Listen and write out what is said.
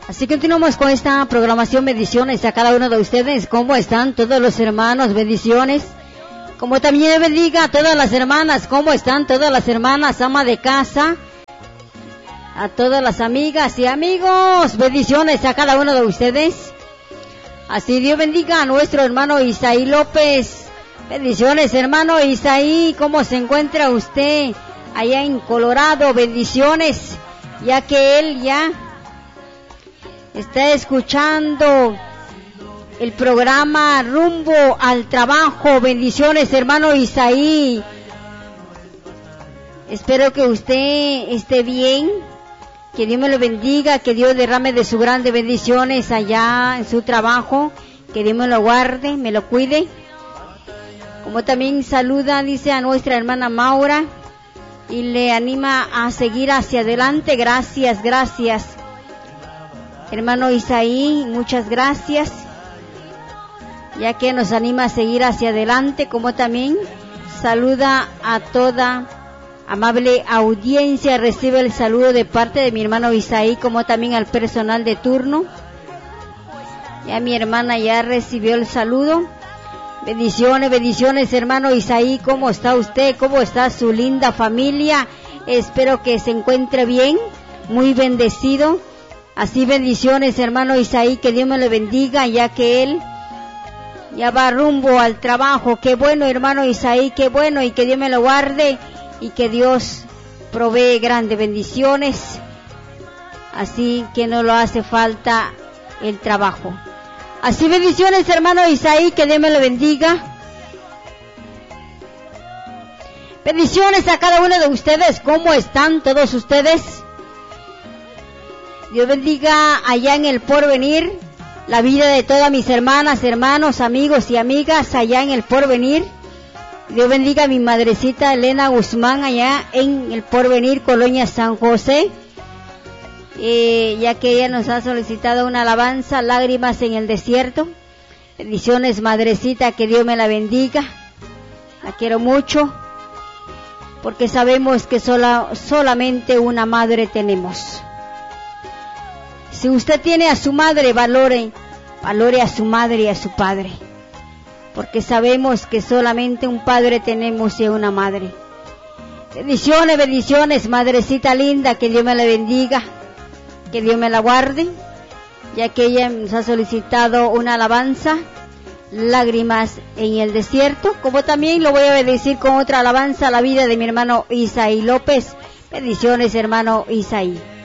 Así que continuamos con esta programación. Bendiciones a cada uno de ustedes. ¿Cómo están todos los hermanos? Bendiciones. Como también bendiga a todas las hermanas. ¿Cómo están todas las hermanas? Ama de casa. A todas las amigas y amigos. Bendiciones a cada uno de ustedes. Así Dios bendiga a nuestro hermano Isaí López. Bendiciones, hermano Isaí. ¿Cómo se encuentra usted allá en Colorado? Bendiciones, ya que él ya está escuchando el programa Rumbo al Trabajo. Bendiciones, hermano Isaí. Espero que usted esté bien, que Dios me lo bendiga, que Dios derrame de sus grandes bendiciones allá en su trabajo, que Dios me lo guarde, me lo cuide. Como también saluda, dice, a nuestra hermana Maura y le anima a seguir hacia adelante. Gracias, gracias. Hermano Isaí, muchas gracias, ya que nos anima a seguir hacia adelante. Como también saluda a toda amable audiencia, recibe el saludo de parte de mi hermano Isaí, como también al personal de turno. Ya mi hermana ya recibió el saludo. Bendiciones, bendiciones, hermano Isaí. ¿Cómo está usted? ¿Cómo está su linda familia? Espero que se encuentre bien, muy bendecido. Así bendiciones, hermano Isaí, que Dios me lo bendiga, ya que él ya va rumbo al trabajo. Qué bueno, hermano Isaí, qué bueno, y que Dios me lo guarde y que Dios provee grandes bendiciones, así que no lo hace falta el trabajo. Así bendiciones, hermano Isaí, que Dios me lo bendiga. Bendiciones a cada uno de ustedes. ¿Cómo están todos ustedes? Dios bendiga allá en el Porvenir la vida de todas mis hermanas, hermanos, amigos y amigas allá en el Porvenir. Dios bendiga a mi madrecita Elena Guzmán allá en el Porvenir, Colonia San José, ya que ella nos ha solicitado una alabanza, Lágrimas en el Desierto. Bendiciones, madrecita, que Dios me la bendiga. La quiero mucho, porque sabemos que solamente una madre tenemos. Si usted tiene a su madre, valore a su madre y a su padre, porque sabemos que solamente un padre tenemos y una madre. Bendiciones, bendiciones, madrecita linda, que Dios me la bendiga, que Dios me la guarde, ya que ella nos ha solicitado una alabanza, Lágrimas en el Desierto, como también lo voy a bendecir con otra alabanza, la vida de mi hermano Isaí López. Bendiciones, hermano Isaí.